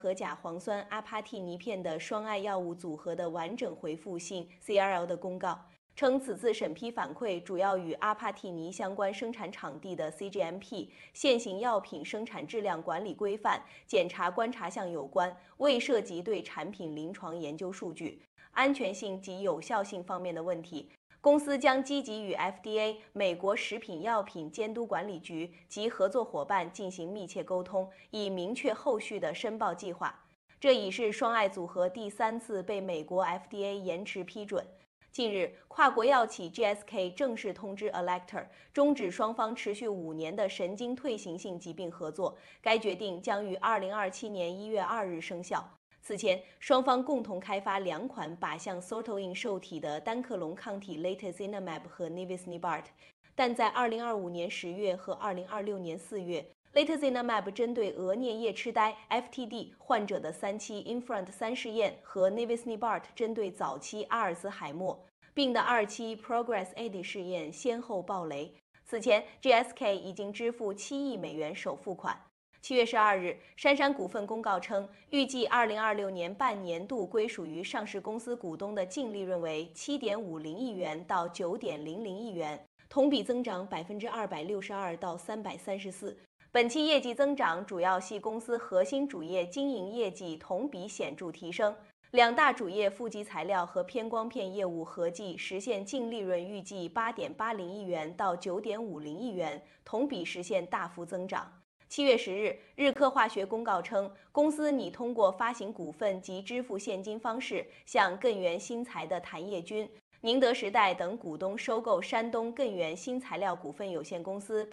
和甲磺酸阿帕替尼片的双肽药物组合的完整回复性 CRL 的公告，称此次审批反馈主要与阿帕替尼相关生产场地的 CGMP 现行药品生产质量管理规范检查观察项有关，未涉及对产品临床研究数据、安全性及有效性方面的问题。公司将积极与 FDA 美国食品药品监督管理局及合作伙伴进行密切沟通，以明确后续的申报计划。这已是双肽组合第3次被美国 FDA 延迟批准。近日，跨国药企 GSK 正式通知 Alector 终止双方持续5年的神经退行性疾病合作，该决定将于2027年1月2日生效。此前，双方共同开发2款靶向 sortoin 受体的单克隆抗体 Latozinemab 和 Nivisnibart， 但在2025年10月和2026年4月，Latozinemab 针对额颞叶痴呆 （FTD） 患者的3期 INFRONT-3试验和 Nivisnibart 针对早期阿尔兹海默病的2期 PROGRESS-AD 试验先后爆雷。此前 ，GSK 已经支付7亿美元首付款。7月12日，杉杉股份公告称，预计2026年半年度归属于上市公司股东的净利润为7.50亿元到9.00亿元，同比增长262%到334%。本期业绩增长主要系公司核心主业经营业绩同比显著提升，两大主业负极材料和偏光片业务合计实现净利润预计8.80亿元到9.50亿元，同比实现大幅增长。7月10日，日科化学公告称，公司拟通过发行股份及支付现金方式，向艮元新材的谭业军、宁德时代等股东收购山东艮元新材料股份有限公司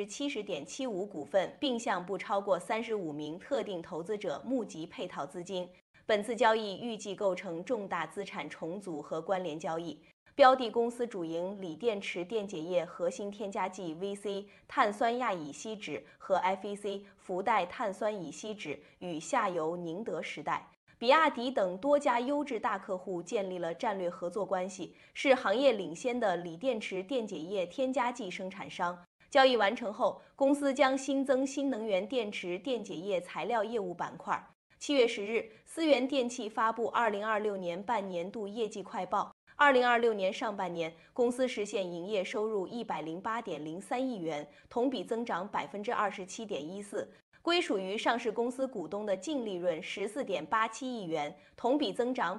70.75%股份，并向不超过35名特定投资者募集配套资金。本次交易预计构成重大资产重组和关联交易。标的公司主营锂电池电解液核心添加剂 VC 碳酸亚乙烯酯和 FEC 氟代碳酸乙烯酯，与下游宁德时代、比亚迪等多家优质大客户建立了战略合作关系，是行业领先的锂电池电解液添加剂生产商。交易完成后，公司将新增新能源电池电解液材料业务板块。7月10日，思源电器发布2026年半年度业绩快报。2026年上半年，公司实现营业收入108.03亿元，同比增长27.14%，归属于上市公司股东的净利润14.87亿元，同比增长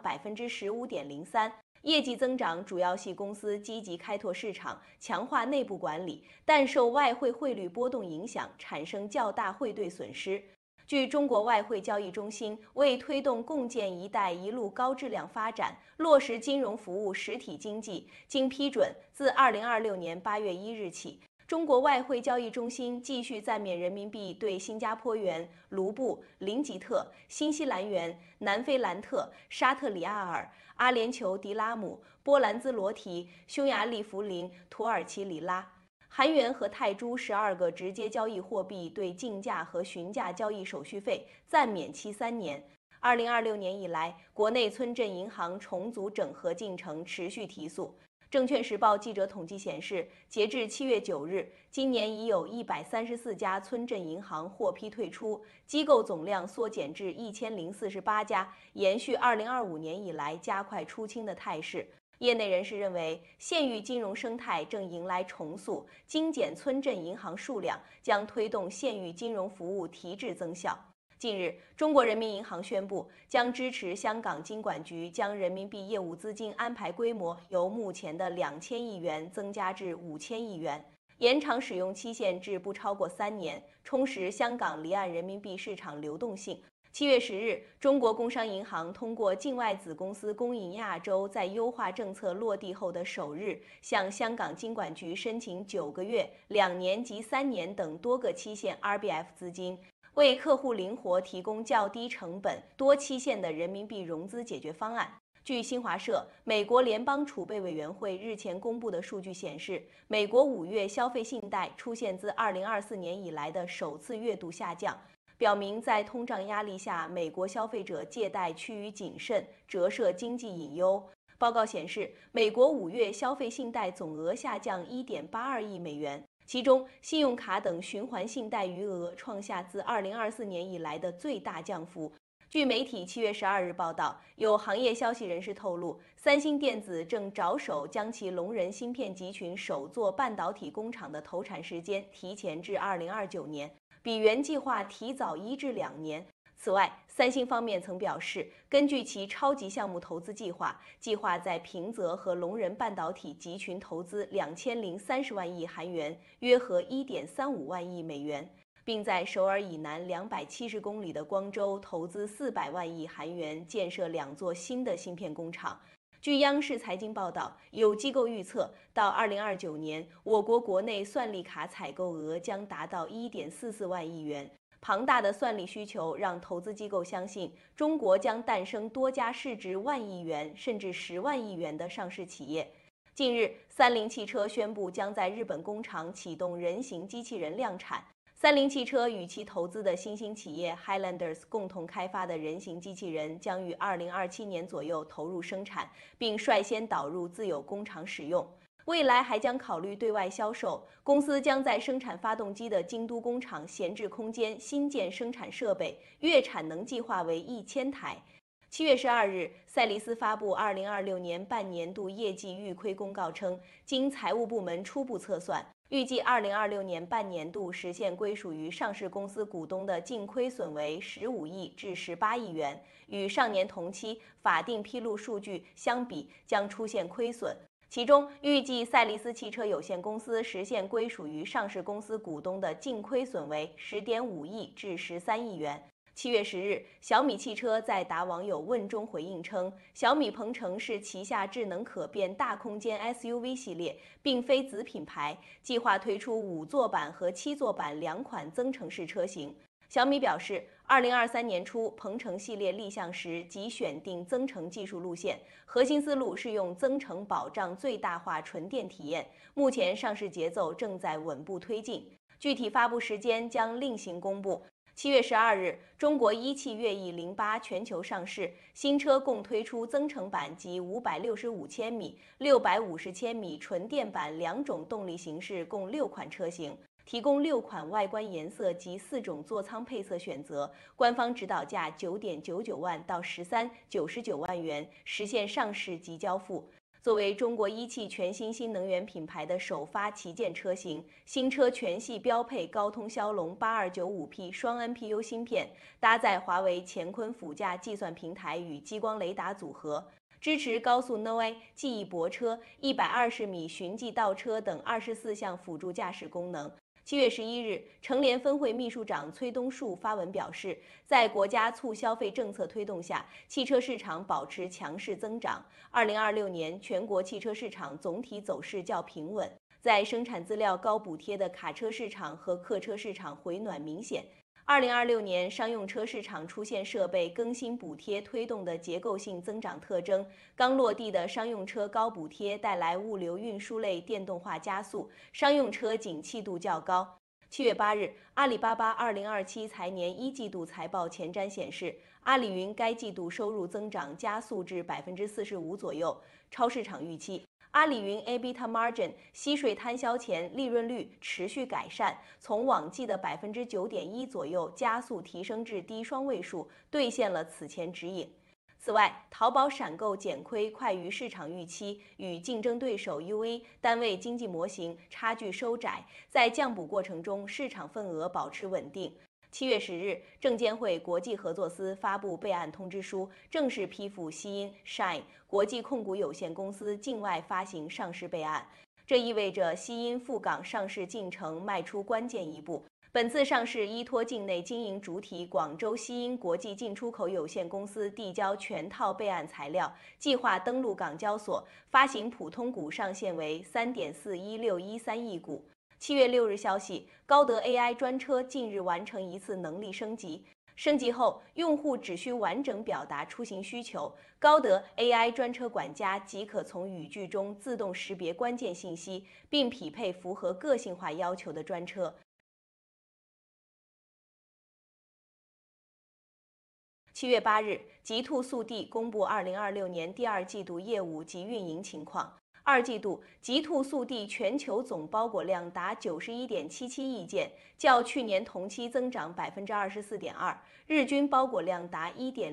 15.03%。业绩增长主要系公司积极开拓市场，强化内部管理，但受外汇汇率波动影响，产生较大汇兑损失。据中国外汇交易中心为推动共建“一带一路”高质量发展，落实金融服务实体经济，经批准，自2026年8月1日起，中国外汇交易中心继续暂免人民币对新加坡元、卢布、林吉特、新西兰元、南非兰特、沙特里亚尔、阿联酋迪拉姆、波兰兹罗提、匈牙利福林、土耳其里拉、韩元和泰铢12个直接交易货币对竞价和询价交易手续费暂免期3年。2026年以来，国内村镇银行重组整合进程持续提速。证券时报记者统计显示，截至7月9日，今年已有134家村镇银行获批退出，机构总量缩减至1048家，延续2025年以来加快出清的态势。业内人士认为，县域金融生态正迎来重塑，精简村镇银行数量将推动县域金融服务提质增效。近日，中国人民银行宣布，将支持香港金管局将人民币业务资金安排规模由目前的2000亿元增加至5000亿元，延长使用期限至不超过3年，充实香港离岸人民币市场流动性。7月10日，中国工商银行通过境外子公司工银亚洲在优化政策落地后的首日，向香港金管局申请9个月、2年及3年等多个期限 RBF 资金，为客户灵活提供较低成本、多期限的人民币融资解决方案。据新华社，美国联邦储备委员会日前公布的数据显示，美国5月消费信贷出现自2024年以来的首次月度下降，表明在通胀压力下，美国消费者借贷趋于谨慎，折射经济隐忧。报告显示，美国5月消费信贷总额下降1.82亿美元，其中信用卡等循环信贷余额创下自2024年以来的最大降幅。 据媒体7月12日报道，有行业消息人士透露，三星电子正着手将其龙仁芯片集群首座半导体工厂的投产时间提前至2029年，比原计划提早1至2年。此外，三星方面曾表示，根据其超级项目投资计划，计划在平泽和龙仁半导体集群投资2030万亿韩元，约合1.35万亿美元。并在首尔以南270公里的光州投资400万亿韩元建设2座新的芯片工厂。据央视财经报道，有机构预测，到2029年，我国国内算力卡采购额将达到1.44万亿元。庞大的算力需求让投资机构相信，中国将诞生多家市值1万亿元甚至10万亿元的上市企业。近日，三菱汽车宣布将在日本工厂启动人形机器人量产。三菱汽车与其投资的新兴企业 Highlanders 共同开发的人形机器人将于2027年左右投入生产，并率先导入自有工厂使用。未来还将考虑对外销售。公司将在生产发动机的京都工厂闲置空间新建生产设备，月产能计划为1000台。7月12日，赛力斯发布2026年半年度业绩预亏公告称，经财务部门初步测算，预计2026年半年度实现归属于上市公司股东的净亏损为15亿至18亿元，与上年同期法定披露数据相比将出现亏损。其中，预计赛力斯汽车有限公司实现归属于上市公司股东的净亏损为10.5亿至13亿元。7月10日，小米汽车在答网友问中回应称，小米鹏程是旗下智能可变大空间 SUV 系列，并非子品牌，计划推出5座版和7座版2款增程式车型。小米表示，2023年初鹏程系列立项时即选定增程技术路线，核心思路是用增程保障最大化纯电体验。目前上市节奏正在稳步推进，具体发布时间将另行公布。7月12日，中国一汽悦翼08全球上市，新车共推出增程版及565千米、650千米纯电版2种动力形式，共6款车型，提供6款外观颜色及4种座舱配色选择，官方指导价9.99万到13.99万元，实现上市即交付。作为中国一汽全新新能源品牌的首发旗舰车型，新车全系标配高通骁龙 8295P 双 NPU 芯片，搭载华为乾坤辅驾计算平台与激光雷达组合，支持高速 NOA 记忆泊车、120米循迹倒车等24项辅助驾驶功能。7月11日，成联分会秘书长崔东树发文表示，在国家促消费政策推动下，汽车市场保持强势增长。2026年全国汽车市场总体走势较平稳，在生产资料高补贴的卡车市场和客车市场回暖明显。2026年商用车市场出现设备更新补贴推动的结构性增长特征，刚落地的商用车高补贴带来物流运输类电动化加速，商用车景气度较高。7月8日，阿里巴巴2027财年1季度财报前瞻显示，阿里云该季度收入增长加速至45%左右，超市场预期。阿里云 EBITDA margin 息税摊销前利润率持续改善，从往季的9.1%左右加速提升至低双位数，兑现了此前指引。此外，淘宝闪购减亏快于市场预期，与竞争对手 UA 单位经济模型差距收窄，在降补过程中市场份额保持稳定。7月10日，证监会国际合作司发布备案通知书，正式批复西因 Shine 国际控股有限公司境外发行上市备案。这意味着西因赴港上市进程迈出关键一步。本次上市依托境内经营主体广州西因国际进出口有限公司递交全套备案材料，计划登陆港交所，发行普通股上限为3.41613亿股。7月6日消息，高德 AI 专车近日完成一次能力升级。升级后，用户只需完整表达出行需求，高德 AI 专车管家即可从语句中自动识别关键信息，并匹配符合个性化要求的专车。7月8日，极兔速递公布2026年第2季度业务及运营情况。 二季度极兔速递全球总包裹量达91.77亿件，较去年同期增长24.2%，日均包裹量达1.